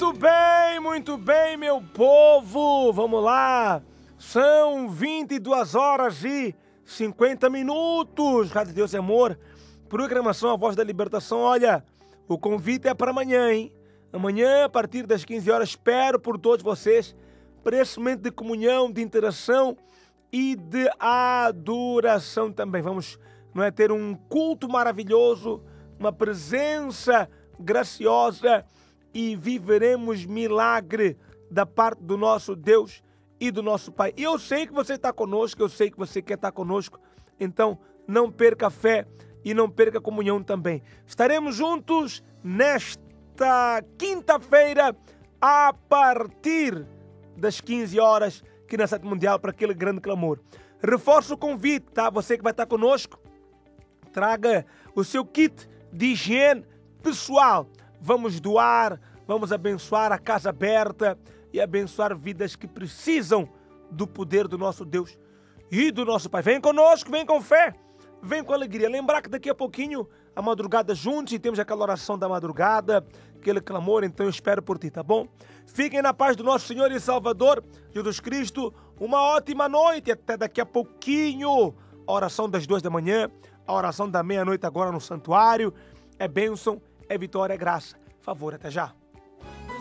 Muito bem, meu povo. Vamos lá. São 22 horas e 50 minutos. Rádio Deus é Amor. Programação A Voz da Libertação. Olha, o convite é para amanhã, hein? Amanhã, a partir das 15 horas, espero por todos vocês para esse momento de comunhão, de interação e de adoração também. Vamos, não é, ter um culto maravilhoso, uma presença graciosa e viveremos milagre da parte do nosso Deus e do nosso Pai. E eu sei que você está conosco, eu sei que você quer estar conosco, então não perca a fé e não perca a comunhão também. Estaremos juntos nesta quinta-feira a partir das 15 horas aqui na Sete Mundial para aquele grande clamor. Reforço o convite, tá? Você que vai estar conosco, traga o seu kit de higiene pessoal. Vamos doar, vamos abençoar a casa aberta e abençoar vidas que precisam do poder do nosso Deus e do nosso Pai. Vem conosco, vem com fé, vem com alegria. Lembrar que daqui a pouquinho, a madrugada juntos, e temos aquela oração da madrugada, aquele clamor, então eu espero por ti, tá bom? Fiquem na paz do nosso Senhor e Salvador, Jesus Cristo. Uma ótima noite, até daqui a pouquinho. A oração das 2 da manhã, a oração da meia-noite agora no santuário. É bênção, é vitória, é graça. Favor, até já.